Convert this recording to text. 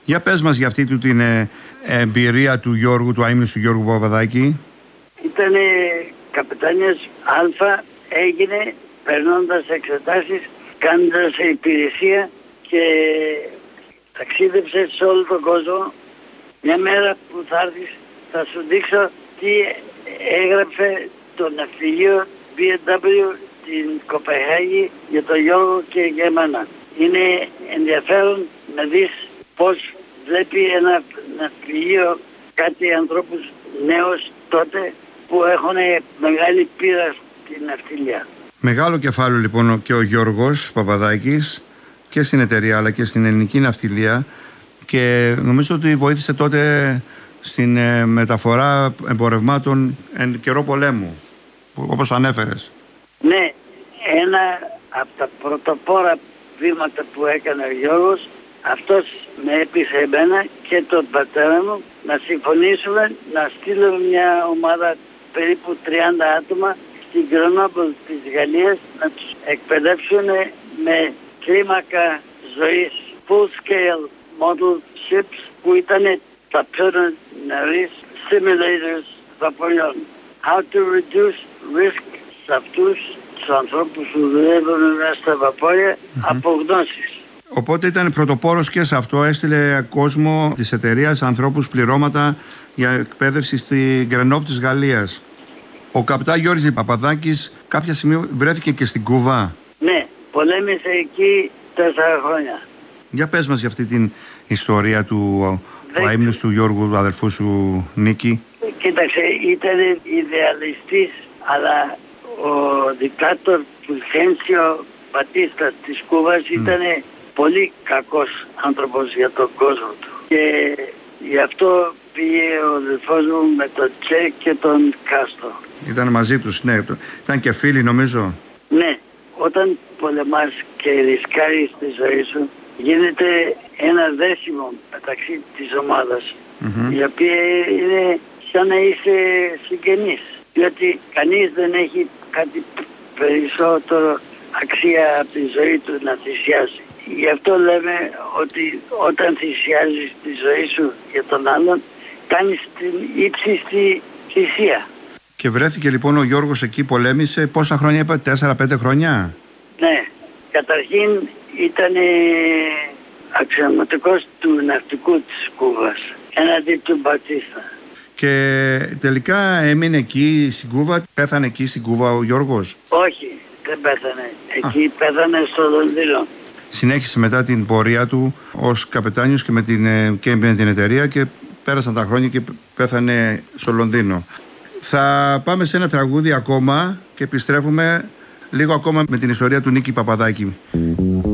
Για πες μας για αυτή του την εμπειρία του Γιώργου, του αείμνηστου Γιώργου Παπαδάκη. Ήτανε καπετάνιος Α, έγινε περνώντας εξετάσεις, κάνοντας υπηρεσία και ταξίδεψε σε όλο τον κόσμο. Μια μέρα που θα έρθεις θα σου δείξω τι έγραψε το ναυτιλείο BMW στην Κοπεχάγη για τον Γιώργο και για εμένα. Είναι ενδιαφέρον να δεις πώς βλέπει ένα ναυτιλείο κάτι ανθρώπους νέους τότε που έχουν μεγάλη πείρα στην ναυτιλία. Μεγάλο κεφάλαιο λοιπόν και ο Γιώργος Παπαδάκης και στην εταιρεία αλλά και στην ελληνική ναυτιλία, και νομίζω ότι βοήθησε τότε στην μεταφορά εμπορευμάτων εν καιρό πολέμου, όπως ανέφερες. Ναι, ένα από τα πρωτοπόρα βήματα που έκανε ο Γιώργος, αυτός με έπεισε εμένα και τον πατέρα μου να συμφωνήσουμε να στείλουμε μια ομάδα περίπου 30 άτομα στην Γκρενόμπιλ της Γαλλίας να τους εκπαιδεύσουν με κλίμακα ζωής full scale model ships που ήταν τα πιο νωρίς simulators βαπολιών. How to reduce risk σε αυτούς τους ανθρώπους που δουλεύουν μέσα στα βαπόρια από γνώσεις. Οπότε ήταν πρωτοπόρος και σε αυτό, έστειλε κόσμο της εταιρείας, ανθρώπους, πληρώματα για εκπαίδευση στη Γκρενόμπιλ της Γαλλίας. Ο καπετάν Γιώργης Παπαδάκης κάποια στιγμή βρέθηκε και στην Κούβα. Ναι, πολέμησε εκεί 4 χρόνια. Για πες μας για αυτή την ιστορία του αείμνηστου Γιώργου, του αδερφού σου Νίκη. Κοίταξε, ήταν ιδεαλιστής, αλλά ο δικτάτορ Φουλχένσιο Μπατίστα της Κούβας ήταν πολύ κακός άνθρωπος για τον κόσμο του. Και γι' αυτό πήγε ο αδερφός μου με τον Τσε και τον Κάστρο. Ήταν μαζί τους, ναι. Ήταν και φίλοι νομίζω. Ναι, όταν πολεμάς και ρισκάρεις τη ζωή σου, γίνεται ένα δέσιμο μεταξύ της ομάδας, η οποία είναι σαν να είσαι συγγενής. Διότι κανείς δεν έχει κάτι περισσότερο αξία από τη ζωή του να θυσιάσει. Γι' αυτό λέμε ότι όταν θυσιάζεις τη ζωή σου για τον άλλον, κάνεις την ύψιστη θυσία. Και βρέθηκε λοιπόν ο Γιώργος εκεί, πολέμησε. Πόσα χρόνια είπα, 4-5 χρόνια? Ναι, καταρχήν ήταν αξιωματικός του ναυτικού της Κούβας έναντι του Μπατίστα. Και τελικά έμεινε εκεί στην Κούβα, πέθανε εκεί στην Κούβα ο Γιώργος? Όχι, δεν πέθανε. Εκεί πέθανε στο Λονδίνο. Συνέχισε μετά την πορεία του ως καπετάνιος και με την εταιρεία, και πέρασαν τα χρόνια και πέθανε στο Λονδίνο. Θα πάμε σε ένα τραγούδι ακόμα και επιστρέφουμε λίγο ακόμα με την ιστορία του Νίκη Παπαδάκη.